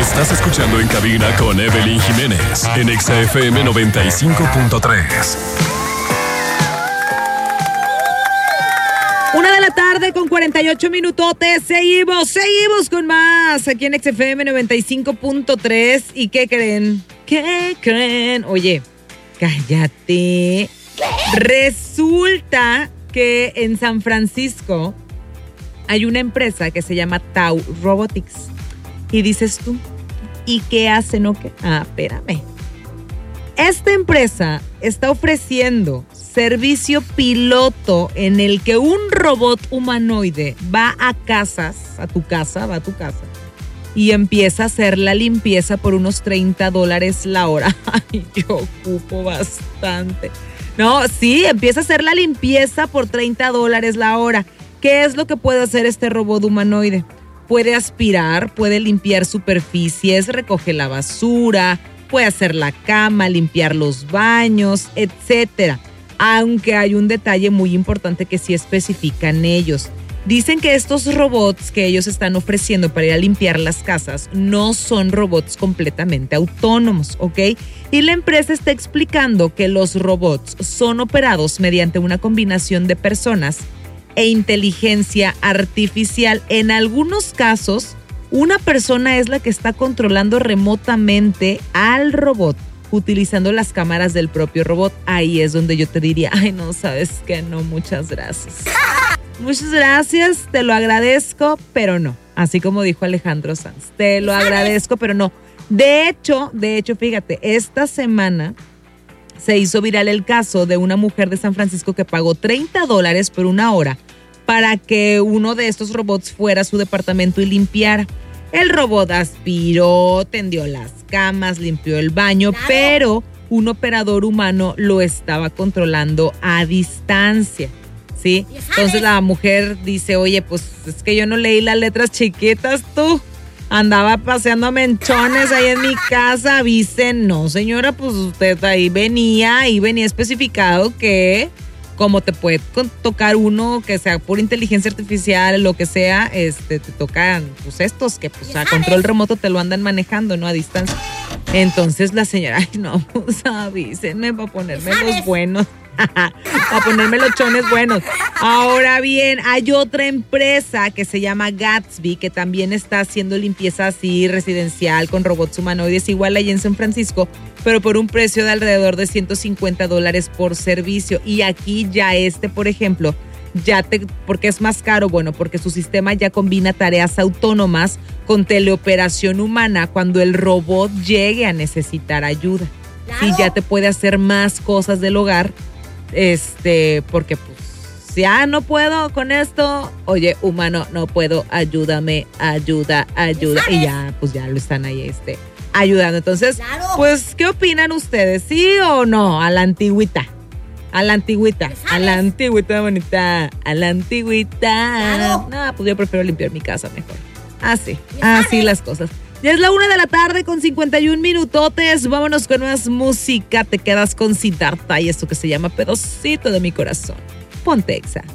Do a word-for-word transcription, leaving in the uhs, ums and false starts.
Estás escuchando En Cabina con Evelyn Jiménez en Exa F M noventa y cinco punto tres. Una de la tarde con cuarenta y ocho minutotes. Seguimos, seguimos con más aquí en Exa F M noventa y cinco punto tres. ¿Y qué creen? ¿Qué creen? Oye, cállate. Resulta que en San Francisco hay una empresa que se llama Tau Robotics. Y dices tú, ¿y qué hacen o qué? Ah, espérame. Esta empresa está ofreciendo servicio piloto en el que un robot humanoide va a casas, a tu casa, va a tu casa, y empieza a hacer la limpieza por unos treinta dólares la hora. Ay, yo ocupo bastante. No, sí, empieza a hacer la limpieza por treinta dólares la hora. ¿Qué es lo que puede hacer este robot humanoide? Puede aspirar, puede limpiar superficies, recoge la basura, puede hacer la cama, limpiar los baños, etcétera. Aunque hay un detalle muy importante que sí especifican ellos. Dicen que estos robots que ellos están ofreciendo para ir a limpiar las casas no son robots completamente autónomos, ¿ok? Y la empresa está explicando que los robots son operados mediante una combinación de personas e inteligencia artificial. En algunos casos, una persona es la que está controlando remotamente al robot, utilizando las cámaras del propio robot. Ahí es donde yo te diría, ay, no, ¿sabes qué? No, muchas gracias. Muchas gracias, te lo agradezco, pero no. Así como dijo Alejandro Sanz, te lo agradezco, pero no. De hecho, de hecho, fíjate, esta semana se hizo viral el caso de una mujer de San Francisco que pagó treinta dólares por una hora para que uno de estos robots fuera a su departamento y limpiara. El robot aspiró, tendió las camas, limpió el baño, claro, pero un operador humano lo estaba controlando a distancia, ¿sí? Entonces la mujer dice, oye, pues es que yo no leí las letras chiquitas, tú. Andaba paseando a menchones ahí en mi casa, avisen. No, señora, pues usted ahí venía, ahí venía especificado que como te puede tocar uno que sea por inteligencia artificial, lo que sea, este, te tocan pues estos que pues a control remoto te lo andan manejando, ¿no? A distancia. Entonces la señora, ay no, pues avísenme para ponerme los buenos. Para ponerme los chones buenos. Ahora bien, hay otra empresa que se llama Gatsby que también está haciendo limpieza así residencial con robots humanoides, igual ahí en San Francisco, pero por un precio de alrededor de ciento cincuenta dólares por servicio. Y aquí ya este, por ejemplo, ya te, ¿por qué es más caro? Bueno, porque su sistema ya combina tareas autónomas con teleoperación humana cuando el robot llegue a necesitar ayuda. Claro. Y ya te puede hacer más cosas del hogar. Este, porque pues ya no puedo con esto, oye, humano, no puedo, ayúdame, ayuda, ayuda, y ya, pues ya lo están ahí, este, ayudando. Entonces, claro, pues, ¿qué opinan ustedes? ¿Sí o no? A la antigüita, a la antigüita, a la antigüita bonita, a la antigüita. Claro. No, pues yo prefiero limpiar mi casa mejor. Así, así las cosas. Ya es la una de la tarde con cincuenta y un minutotes. Vámonos con más música. Te quedas con Siddhartha y esto que se llama Pedacito de mi corazón. Ponte Exa.